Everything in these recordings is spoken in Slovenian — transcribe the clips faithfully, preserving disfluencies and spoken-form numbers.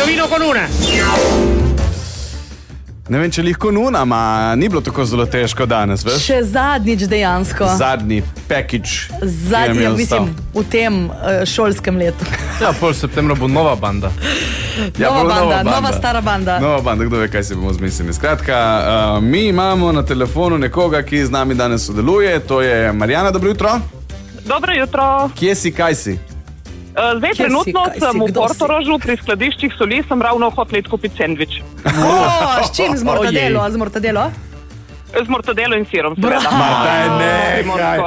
indovino con una. Ne vem, če lahko nuna, ma ni bilo tako zelo težko danes, veš? Še zadnjič dejansko. Zadnji package. Zadnji, mislim, v tem uh, šolskem letu. Ja, pol septembra bo nova banda. Ja, nova, bo banda, nova banda, nova stara banda. Nova banda, kdo ve, kaj si bomo zmislili. Skratka, uh, mi imamo na telefonu nekoga, ki z nami danes sodeluje, to je Marjana, dobro jutro. Dobro jutro. Kje si, kaj si? Zdaj, Kje trenutno si, sem si, v Portorožu pri skladiščih soli, sem ravno hotel kupiti sendvič. O, s čim? Z mortadelo? Z mortadelo? Z mortadelo in sirom, seveda. Ma, daj, nehaj.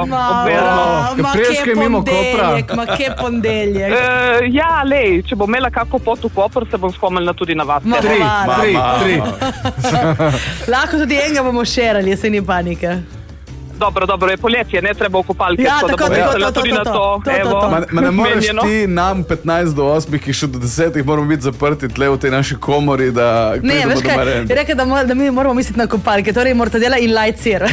Ma, ma, Prejšnji kje mimo Kopra. pondeljek, ma, kje pondeljek. Uh, ja, lej, če bom imela kako pot v Koper, se bom spomnila tudi na vas. Ma, Tri, hvala. tri, Ma, tri. Lahko tudi enega bomo šerali, se ni panike. Dobro, dobro, je poletje, ne treba v kopalke, Ja, tako da tako, bom tako, mislila to, to, tudi to, na to. to. To, to, Evo, to. Ma, ma ne moreš menjeno. ti nam petnajst do osmih, ki še do desetih moramo biti zaprti tle v tej naši komori, da Ne, pridemo veš do kaj, Marjane. je rekel, da, mo- da mi moramo misliti na kopalke, torej mortadela in light sir.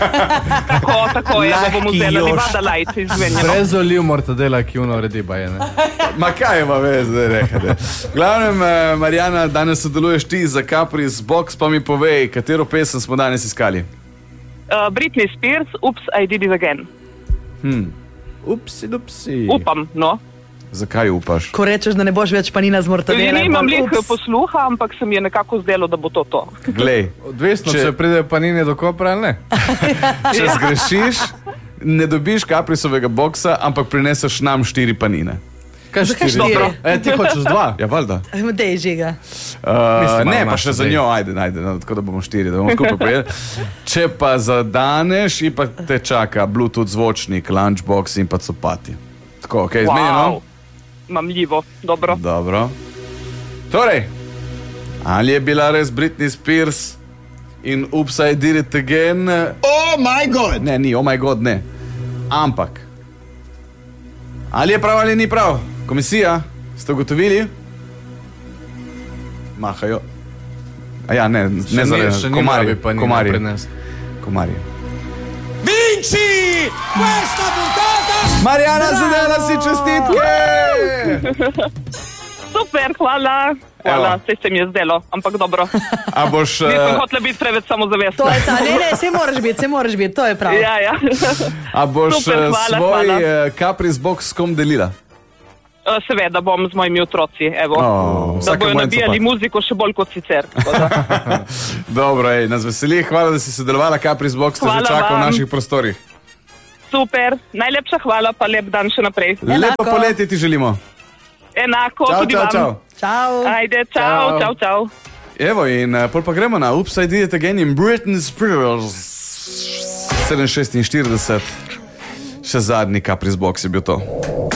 Tako, tako je, da bom Lahki vzela Jož. livada lajc izmenjeno. Brez oliv mortadela, ki uno uredi baje, ne? Ma kaj ima vez, da rekate. V glavnem, eh, Marjana, danes sodeluješ ti za Capri's Box, pa mi povej, katero pesem smo danes iskali. Uh, Britney Spears, Oops, I Did It Again. Hmm. Upsi, dupsi. Upam, no. Zakaj upaš? Ko rečeš, da ne boš več panina z mortadela. Nimam lih ups. posluha, ampak se mi je nekako zdelo, da bo to to. Glej, Odvisno, Če- če pride panine do Kopra ali ne. če zgrešiš, ne dobiš Caprisovega boksa, ampak prineseš nam štiri panine. Kaj Zakaj štiri? štiri? E, ti hočeš dva? Ja, valjda. Dej žiga. Uh, Mislim, ne, malo pa naš še za zdaj. njo, ajde, ajde, no, tako da bomo štiri, da bomo skupaj pojedli. Če pa zadaneš, in pa te čaka Bluetooth zvočnik, lunchbox in pa copati. Tako, ok, izmenjeno? Mamljivo, dobro. Dobro. Torej, ali je bila res Britney Spears in Oops, I Did It Again? Oh my god! Ne, ni, oh my god, ne. Ampak, ali je prav ali ni prav? Komisija, ste ugotovili? Mahajo. A ja, ne, ne Še ni- zaradi še ni komarji, rabi panine komarji, prinesti. komarji. Vinci questa puntata! Marjana, zadela si čestitke! Super, hvala. Hvala, Evo. vse se mi je zdelo, ampak dobro. A boš... Nisem eh, hotela biti preveč samozavestna. To je ta, ne, ne, se moraš biti, se moraš biti, to je prav. Ja, ja. A boš Super, eh, hvala, svoj hvala. eh, Capri's Box s kom delila? Uh, Seveda bom z mojimi otroci, evo. Oh, da vsakemu bojo en nabijali copat. muziko še bolj kot sicer. tako da. Dobro, ej, nas veseli, hvala, da si sodelovala. Capri's Box te že Hvala čaka v vam. naših prostorih. Super, najlepša hvala, pa lep dan še naprej. Lepo poletje ti želimo. Enako, Čau, tudi čau, vam. čau. Čau. Ajde, čau, Čau. čau, čau. Evo in uh, pol pa gremo na Oops, I Did It Again in Britney Spears. sedem šestinštirideset. Še zadnji Capri's Box je bil to.